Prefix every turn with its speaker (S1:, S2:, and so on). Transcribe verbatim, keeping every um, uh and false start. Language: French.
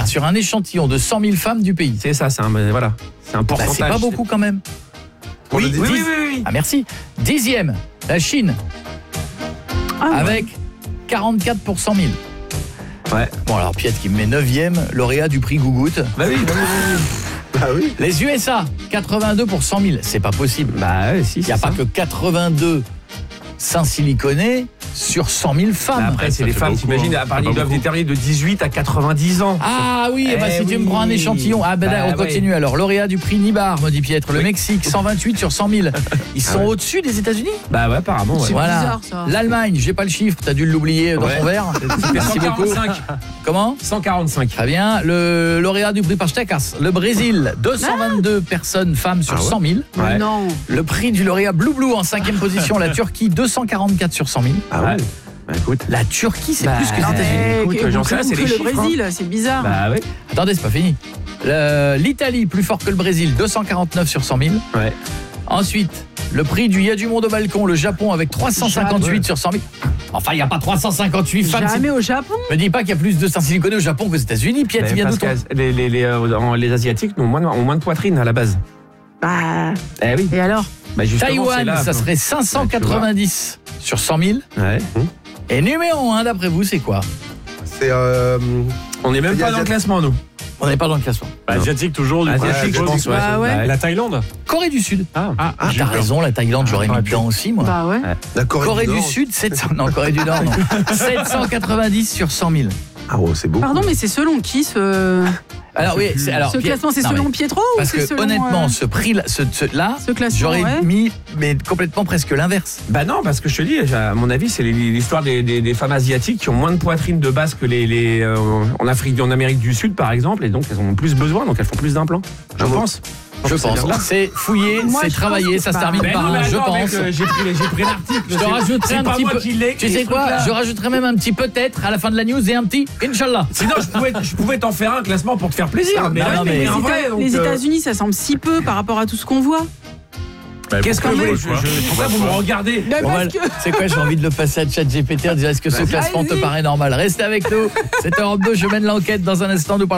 S1: sur un échantillon de cent mille femmes du pays.
S2: C'est ça, c'est un, voilà, c'est un
S1: Bah,
S2: pourcentage.
S1: c'est pas beaucoup quand même.
S2: Oui, oui,
S1: dix-
S2: oui, oui, oui.
S1: Ah merci. Dixième, la Chine,
S3: Ah, ouais.
S1: avec quarante-quatre pour cent mille.
S2: Ouais.
S1: Bon alors Piet qui me met neuvième, lauréat du prix Gougoute.
S2: Bah oui, bah oui, oui, oui.
S4: Bah oui.
S1: Les U S A, quatre-vingt-deux pour cent mille. C'est pas possible.
S2: Bah ouais, si.
S1: Il n'y a pas que quatre-vingt-deux seins siliconés sur cent mille femmes.
S2: Bah après, c'est
S4: ça
S2: les
S4: fait
S2: femmes,
S4: beaucoup,
S2: t'imagines,
S4: hein.
S2: à part
S4: C'est
S2: ils
S4: pas
S2: doivent
S4: beaucoup.
S2: déterminer de dix-huit à quatre-vingt-dix ans.
S1: Ah oui, eh ben,
S2: Eh
S1: si tu me
S2: oui.
S1: prends un échantillon. Ah ben là,
S2: Bah
S1: on continue
S2: ouais.
S1: alors. Lauréat du prix Nibar, me dit Pietre. Le Mexique, cent vingt-huit sur cent mille. Ils sont
S2: ouais.
S1: au-dessus des États-Unis.
S2: Bah ouais, apparemment, ouais.
S3: C'est
S1: Voilà.
S3: bizarre, ça.
S1: L'Allemagne, j'ai pas le chiffre, t'as dû l'oublier dans
S2: Ouais.
S1: ton verre. Merci beaucoup.
S2: cent quarante-cinq.
S1: Comment
S2: cent quarante-cinq.
S1: Très bien. Le lauréat du prix Pastekas, le Brésil, deux cent vingt-deux personnes, femmes sur
S4: Ah ouais.
S1: cent mille.
S3: Mais
S2: Ouais.
S3: non.
S1: Le prix du lauréat Blue Blue en cinquième position, la Turquie, deux cent quarante-quatre sur cent mille.
S4: Ah
S2: Ouais.
S4: ouais.
S2: Bah écoute.
S1: La Turquie, c'est
S2: Bah,
S1: plus que les
S2: ouais.
S1: États-Unis.
S3: Eh,
S2: écoute,
S3: que-
S2: j'en
S3: ou
S2: sais rien,
S3: que-
S2: c'est
S3: ou
S2: les
S3: que le
S2: chiffres, hein.
S3: Brésil, c'est bizarre.
S2: Bah ouais.
S1: Attendez, c'est pas fini. Le- L'Italie, plus fort que le Brésil, deux cent quarante-neuf sur cent mille.
S2: Ouais.
S1: Ensuite, le prix du Il y a du monde au balcon, le Japon avec trois cent cinquante-huit
S2: Jamais.
S1: sur cent mille. Enfin, il n'y a pas trois cent cinquante-huit femmes. c'est-
S3: Jamais au Japon.
S1: Me dis pas qu'il y a plus de seins siliconés au Japon qu'aux États-Unis, Piet,
S2: Mais
S1: tu viens d'où
S2: parce
S1: toi
S2: que les, les, les, euh, en- les Asiatiques ont moins, de, ont moins de poitrine à la base.
S3: Bah,
S2: Eh oui.
S3: et alors
S2: Bah justement, c'est
S1: Taïwan,
S2: là,
S1: ça
S2: faut-
S1: serait cinq cent quatre-vingt-dix sur cent mille.
S2: Ouais.
S1: Et numéro un, d'après vous, c'est quoi?
S4: C'est euh,
S2: On n'est même pas dans le classement, nous.
S1: On n'est pas dans le classement.
S5: Bah, asiatique toujours, du coup.
S2: Asiatique,
S4: je
S2: je pense,
S4: pense,
S3: Bah ouais.
S5: La Thaïlande.
S1: Corée du Sud.
S5: Ah,
S1: Ah,
S5: j'ai
S1: t'as
S5: peur.
S1: raison, la Thaïlande, j'aurais mis
S5: j'aurais pu.
S1: dedans aussi, moi.
S3: Bah ouais.
S4: la Corée,
S1: Corée du
S4: Nord.
S1: Sud, sept cents. Non, Corée du Nord, non. sept cent quatre-vingt-dix sur cent mille.
S4: Ah ouais, c'est beaucoup.
S3: Pardon, mais c'est selon qui ce,
S1: Alors oui, c'est alors
S3: ce
S1: Pierre-
S3: classement? C'est
S1: non,
S3: selon
S1: mais-
S3: Pietro ou
S1: parce
S3: c'est
S1: que
S3: selon,
S1: honnêtement,
S3: euh,
S1: ce prix là, ce, ce- là,
S3: ce classement,
S1: j'aurais
S3: ouais.
S1: mis mais complètement presque l'inverse.
S2: Bah non, parce que je te dis, à mon avis, c'est les- l'histoire des, des, des femmes asiatiques qui ont moins de poitrine de base que les, les euh, en Afrique, en Amérique du Sud, par exemple, et donc elles en ont plus besoin, donc elles font plus d'implants. Je
S4: Ah bon
S2: pense.
S1: Je
S2: que ça
S1: pense.
S2: vient de là.
S1: C'est fouillé,
S3: Moi,
S1: c'est
S3: je
S1: travaillé,
S3: pense
S1: ça
S3: que-
S1: se termine
S3: bah,
S1: par
S2: non,
S1: un,
S2: mais
S1: je
S2: attends, mec,
S1: pense.
S2: euh, j'ai pris, j'ai pris l'article.
S1: Je te
S2: c'est-
S1: rajouterai
S2: c'est
S1: un
S2: pas
S1: petit
S2: moi
S1: peu.
S2: qui l'ai
S1: Tu
S2: écrit,
S1: sais
S2: ce
S1: quoi?
S2: truc-là.
S1: Je rajouterai même un petit peut-être à la fin de la news et un petit Inch'Allah.
S2: Sinon, je pouvais, je pouvais t'en faire un classement pour te faire plaisir.
S1: Non,
S2: Mais,
S1: non,
S2: là,
S1: mais-
S2: mais
S3: Les,
S2: en vrai,
S3: Éta-
S2: donc,
S3: les
S2: euh,
S3: États-Unis, ça semble si peu par rapport à tout ce qu'on voit.
S5: Bah,
S2: Qu'est-ce que
S5: pourquoi,
S2: vous voulez
S5: pourquoi,
S2: je- je- Pourquoi vous me regardez
S3: Bah,
S1: Bon,
S3: parce
S1: bah,
S3: que-
S1: c'est quoi? J'ai envie de le passer à ChatGPT en disant est-ce que ce
S3: Vas-y.
S1: classement te paraît normal? Restez avec nous. C'est Europe deux, je mène l'enquête dans un instant. Nous parlons